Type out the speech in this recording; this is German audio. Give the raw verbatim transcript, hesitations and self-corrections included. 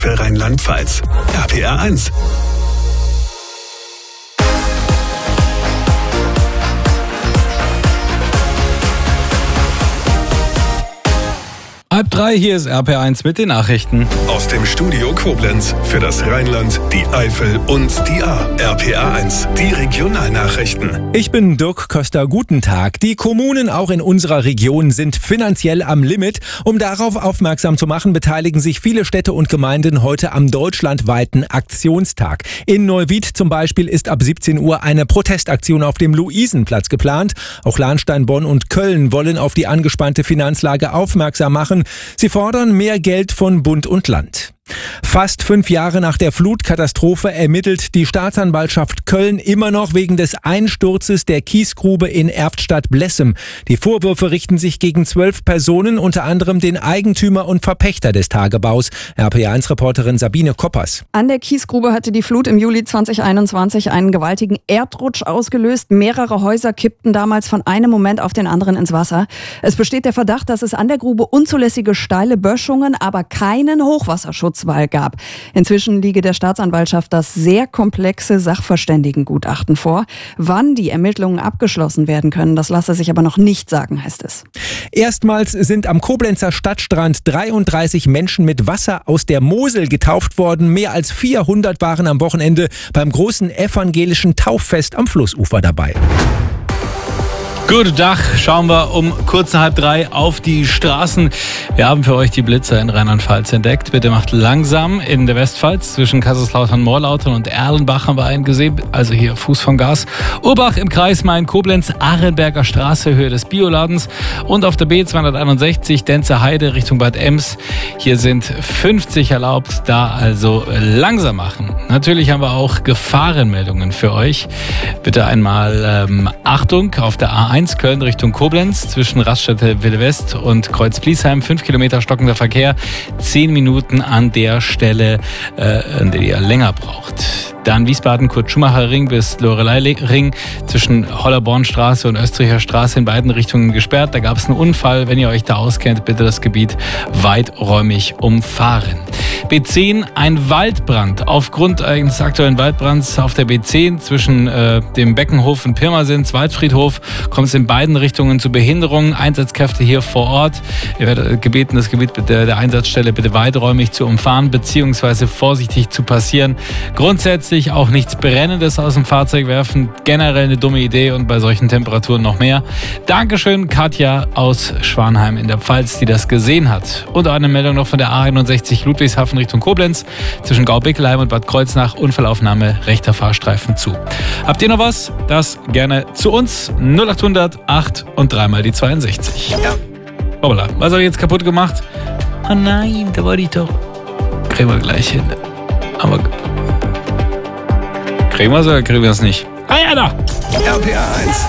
für Rheinland-Pfalz. R P R eins. Halb drei, hier ist R P R eins mit den Nachrichten. Aus dem Studio Koblenz für das Rheinland, die Eifel und die Ahr. R P R eins, die Regionalnachrichten. Ich bin Dirk Köster, guten Tag. Die Kommunen auch in unserer Region sind finanziell am Limit. Um darauf aufmerksam zu machen, beteiligen sich viele Städte und Gemeinden heute am deutschlandweiten Aktionstag. In Neuwied zum Beispiel ist ab siebzehn Uhr eine Protestaktion auf dem Luisenplatz geplant. Auch Lahnstein, Bonn und Köln wollen auf die angespannte Finanzlage aufmerksam machen. Sie fordern mehr Geld von Bund und Land. Fast fünf Jahre nach der Flutkatastrophe ermittelt die Staatsanwaltschaft Köln immer noch wegen des Einsturzes der Kiesgrube in Erftstadt-Blessem. Die Vorwürfe richten sich gegen zwölf Personen, unter anderem den Eigentümer und Verpächter des Tagebaus. R P R eins-Reporterin Sabine Koppers. An der Kiesgrube hatte die Flut im Juli zweitausendeinundzwanzig einen gewaltigen Erdrutsch ausgelöst. Mehrere Häuser kippten damals von einem Moment auf den anderen ins Wasser. Es besteht der Verdacht, dass es an der Grube unzulässige steile Böschungen, aber keinen Hochwasserschutz gab. Inzwischen liege der Staatsanwaltschaft das sehr komplexe Sachverständigengutachten vor. Wann die Ermittlungen abgeschlossen werden können, das lasse sich aber noch nicht sagen, heißt es. Erstmals sind am Koblenzer Stadtstrand dreiunddreißig Menschen mit Wasser aus der Mosel getauft worden. Mehr als vierhundert waren am Wochenende beim großen evangelischen Tauffest am Flussufer dabei. Guten Tag, schauen wir um kurz nach halb drei auf die Straßen. Wir haben für euch die Blitzer in Rheinland-Pfalz entdeckt. Bitte macht langsam. In der Westpfalz zwischen Kaiserslautern-Morlautern und Erlenbach haben wir einen gesehen, also hier Fuß vom Gas. Urbach im Kreis Main-Koblenz, Arenberger Straße, Höhe des Bioladens. Und auf der B zweihunderteinundsechzig, Denzer Heide Richtung Bad Ems. Hier sind fünfzig erlaubt, da also langsam machen. Natürlich haben wir auch Gefahrenmeldungen für euch. Bitte einmal ähm, Achtung auf der A eins Köln Richtung Koblenz zwischen Raststätte Wille West und Kreuz Bliesheim. Fünf Kilometer stockender Verkehr. Zehn Minuten an der Stelle, äh, an der ihr länger braucht. Dann Wiesbaden, Kurt-Schumacher-Ring bis Lorelei-Ring zwischen Hollerbornstraße und Österreicher Straße in beiden Richtungen gesperrt. Da gab es einen Unfall. Wenn ihr euch da auskennt, bitte das Gebiet weiträumig umfahren. B zehn, ein Waldbrand. Aufgrund eines aktuellen Waldbrands auf der B zehn zwischen äh, dem Beckenhof und Pirmasens, Waldfriedhof, kommt es in beiden Richtungen zu Behinderungen. Einsatzkräfte hier vor Ort. Ihr werdet gebeten, das Gebiet der, der Einsatzstelle bitte weiträumig zu umfahren bzw. vorsichtig zu passieren. Grundsätzlich auch nichts Brennendes aus dem Fahrzeug werfen. Generell eine dumme Idee und bei solchen Temperaturen noch mehr. Dankeschön, Katja aus Schwanheim in der Pfalz, die das gesehen hat. Und eine Meldung noch von der A einundsechzig Ludwigshafen Richtung Koblenz. Zwischen Gaubickelheim und Bad Kreuznach. Unfallaufnahme, rechter Fahrstreifen zu. Habt ihr noch was? Das gerne zu uns. null achthundert acht und dreimal die zweiundsechzig. Ja. Hoppala, was habe ich jetzt kaputt gemacht? Oh nein, da wollte ich doch. Kriegen wir gleich hin. Aber kriegen wir es oder kriegen wir es nicht? Ah ja, da! R P R eins,